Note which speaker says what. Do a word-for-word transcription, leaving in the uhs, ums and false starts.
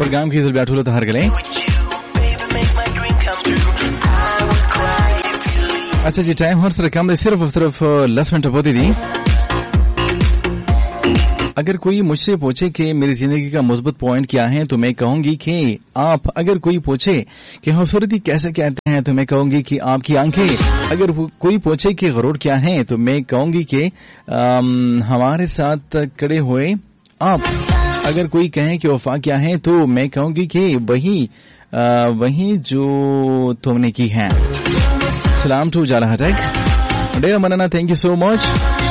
Speaker 1: Programme की बैठो तो हर गले। अच्छा जी, टाइम हर तरह कम सिर्फ सिर्फ दस मिनट होती थी। अगर कोई मुझसे पूछे कि मेरी जिंदगी का मुस्बत पॉइंट क्या है तो मैं कहूंगी कि आप, अगर कोई पूछे कि खूबसूरती कैसे कहते हैं तो मैं कहूंगी कि आपकी आंखें। अगर कोई पूछे कि गुरूर क्या है तो मैं कहूंगी कि हमारे साथ खड़े हुए आप। अगर कोई कहे कि वफा क्या है तो मैं कहूंगी कि वही वही जो तुमने की है। सलाम टू जाला हटक डेरा मनाना, थैंक यू सो मच।